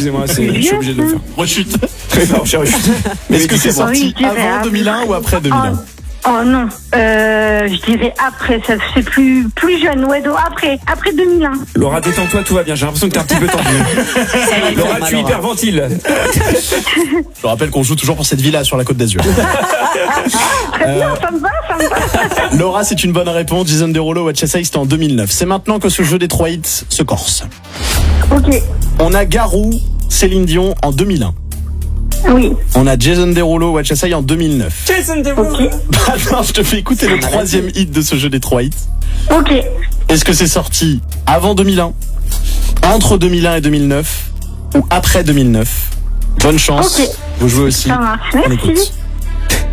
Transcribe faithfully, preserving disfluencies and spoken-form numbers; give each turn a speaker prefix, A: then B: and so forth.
A: excusez-moi, c'est, je suis obligé de le faire.
B: Rechute.
A: Très fort, j'ai reçu.
B: Mais est-ce que c'est
A: dites-moi.
B: sorti
C: Oui, je dirais
B: avant
C: après.
B: deux mille un ou après deux mille un?
C: Oh non, euh, je dirais après, ça c'est plus plus jeune, ouais, donc après, après deux mille un.
A: Laura, détends-toi, tout va bien. J'ai l'impression que t'es un petit peu tendue. Laura, tu hyperventiles.
B: Je rappelle qu'on joue toujours pour cette villa sur la Côte d'Azur.
C: Très bien, ça me va, ça me va.
B: Laura, c'est une bonne réponse. Jason Derulo, What You Say, c'était en deux mille neuf. C'est maintenant que ce jeu des trois hits se corse.
C: Ok,
B: On a Garou, Céline Dion en deux mille un.
C: oui,
B: On a Jason Derulo, What You Say en deux mille neuf.
A: Jason Derulo.
C: ok,
B: Bah non, je te fais écouter le troisième hit de ce jeu des trois hits.
C: ok.
B: Est-ce que c'est sorti avant deux mille un, entre deux mille un et deux mille neuf ou après deux mille neuf? Bonne chance.
C: Ok.
B: Vous jouez aussi.
C: Ça marche,
B: On
C: merci.
B: écoute.